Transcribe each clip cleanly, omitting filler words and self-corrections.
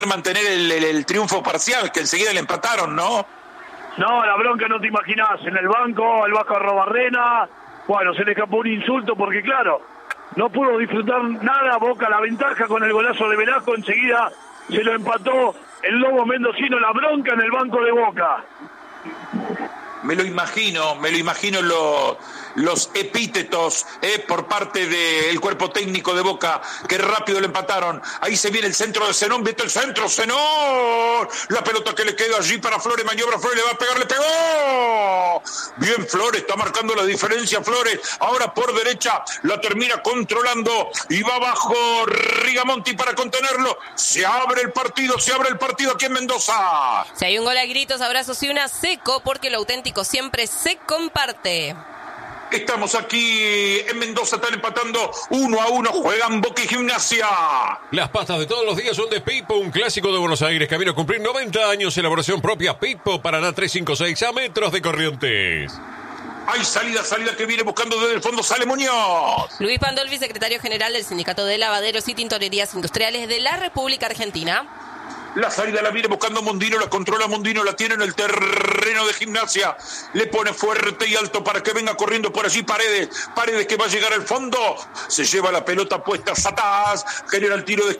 mantener el triunfo parcial, que enseguida le empataron, ¿no? No, la bronca no te imaginás. En el banco, el Vasco Arrobarrena, bueno, se le escapó un insulto porque, claro, no pudo disfrutar nada. Boca la ventaja con el golazo de Velasco, enseguida se lo empató el Lobo Mendocino. La bronca en el banco de Boca. Me lo imagino los epítetos por parte del cuerpo técnico de Boca, que rápido le empataron. Ahí se viene el centro de Zenón, vete el centro, Zenón, la pelota que le queda allí para Flores, maniobra Flores, le va a pegar, le pegó. Bien Flores, está marcando la diferencia Flores, ahora por derecha, la termina controlando y va abajo Rigamonti para contenerlo. Se abre el partido aquí en Mendoza. Si hay un gol a gritos, abrazos y una seco, porque lo auténtico siempre se comparte. Estamos aquí en Mendoza, están empatando 1-1, juegan Boca y Gimnasia. Las pastas de todos los días son de Pipo, un clásico de Buenos Aires, camino a cumplir 90 años, elaboración propia Pipo, Paraná 356, a metros de Corrientes. Hay salida que viene buscando desde el fondo, sale Muñoz. Luis Pandolfi, secretario general del Sindicato de Lavaderos y Tintorerías Industriales de la República Argentina. La salida la viene buscando Mondino, la controla Mondino, la tiene en el terreno de Gimnasia. Le pone fuerte y alto para que venga corriendo por allí Paredes que va a llegar al fondo. Se lleva la pelota puesta Satás, genera el tiro de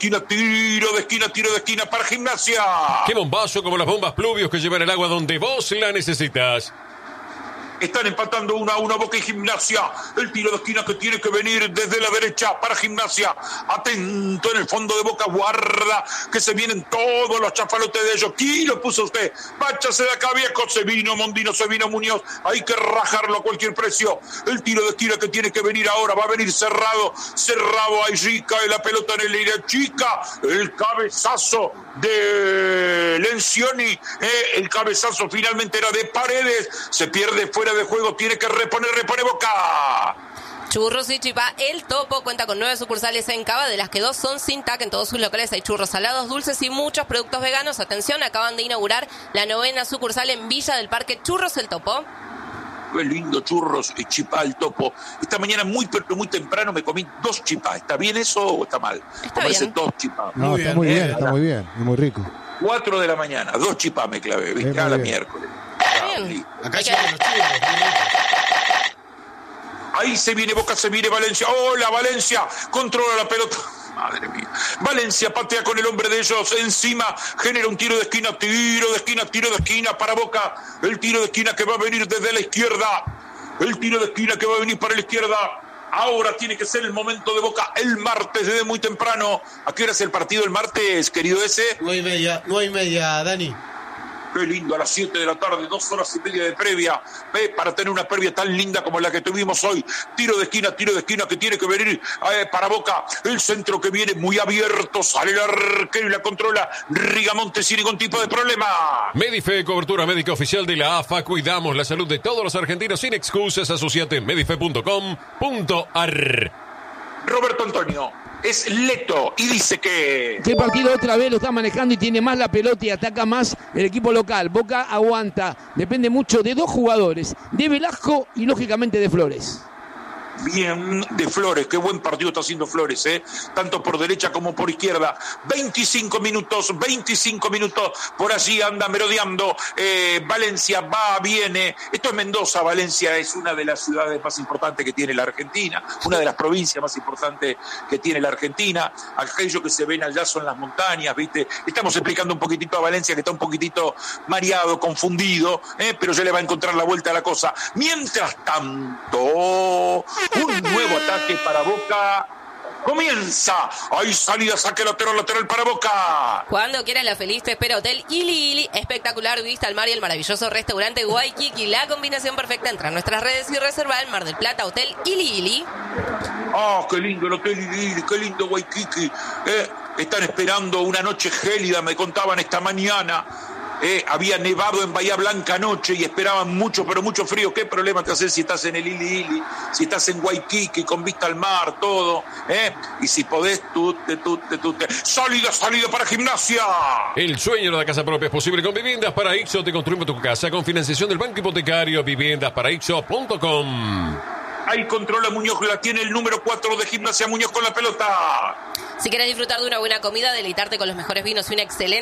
esquina para Gimnasia. ¡Qué bombazo como las bombas pluvios que llevan el agua donde vos la necesitas! Están empatando 1-1 Boca y Gimnasia. El tiro de esquina que tiene que venir desde la derecha para Gimnasia. Atento en el fondo de Boca. Guarda que se vienen todos los chafalotes de ellos. ¿Quién lo puso usted? Váchase de acá, viejo. Se vino Mondino, se vino Muñoz. Hay que rajarlo a cualquier precio. El tiro de esquina que tiene que venir ahora. Va a venir cerrado. Ahí cae la pelota en el área chica. El cabezazo de Lencioni. El cabezazo finalmente era de Paredes. Se pierde fuera de juego, tiene que repone Boca. Churros y Chipá, el Topo, cuenta con 9 sucursales en Cava, de las que 2 son sin TAC. En todos sus locales hay churros salados, dulces y muchos productos veganos. Atención, acaban de inaugurar la 9ª sucursal en Villa del Parque. Churros el Topo. Qué lindo, Churros y Chipá el Topo. Esta mañana muy temprano me comí 2 chipá. ¿Está bien eso o está mal? Está bien. 2 chipá. No, está muy bien, está muy bien, es muy rico. 4 de la mañana, 2 chipá me clavé, ¿viste? Cada miércoles. Bien. Acá llegan los churros. Ahí se viene Boca, se viene Valencia. ¡Hola, Valencia! Controla la pelota. Madre mía. Valencia patea con el hombre de ellos encima. Genera un tiro de esquina para Boca. El tiro de esquina que va a venir desde la izquierda. Para la izquierda. Ahora tiene que ser el momento de Boca el martes desde muy temprano. ¿A qué hora es el partido el martes, querido ese? 9:30, Dani. Qué lindo, a las 7 de la tarde, 2 horas y media de previa, para tener una previa tan linda como la que tuvimos hoy. Tiro de esquina que tiene que venir para Boca. El centro que viene muy abierto, sale el arquero y la controla Rigamonte sin ningún tipo de problema. Medife, cobertura médica oficial de la AFA. Cuidamos la salud de todos los argentinos sin excusas. Asociate en medife.com.ar. Roberto Antonio es leto y dice que el partido otra vez lo está manejando y tiene más la pelota y ataca más el equipo local. Boca aguanta, depende mucho de 2 jugadores, de Velasco y lógicamente de Flores. Bien de Flores, qué buen partido está haciendo Flores, tanto por derecha como por izquierda. 25 minutos, por allí anda merodeando. Valencia va, viene. Esto es Mendoza. Valencia es una de las ciudades más importantes que tiene la Argentina, una de las provincias más importantes que tiene la Argentina. Aquello que se ven allá son las montañas, ¿viste? Estamos explicando un poquitito a Valencia, que está un poquitito mareado, confundido, pero ya le va a encontrar la vuelta a la cosa. Mientras tanto, un nuevo ataque para Boca. Comienza. Hay salida, saque lateral para Boca. Cuando quieras la feliz te espera Hotel Ili Ili. Espectacular vista al mar y el maravilloso restaurante Waikiki. La combinación perfecta. Entra a nuestras redes y reserva el Mar del Plata Hotel Ili Ili. Oh, qué lindo el Hotel Ili Ili, qué lindo Waikiki. Están esperando una noche gélida, me contaban esta mañana. Había nevado en Bahía Blanca anoche y esperaban mucho, pero mucho frío. ¿Qué problema te haces si estás en el Ili Ili? Si estás en Waikiki con vista al mar, todo. Y si podés, tú. Salida para Gimnasia. El sueño de la casa propia es posible con Viviendas Paraíso. Te construimos tu casa con financiación del Banco Hipotecario. Viviendasparaíso.com. Ahí controla Muñoz, la tiene el número 4 de Gimnasia. Muñoz con la pelota. Si quieres disfrutar de una buena comida, deleitarte con los mejores vinos y una excelente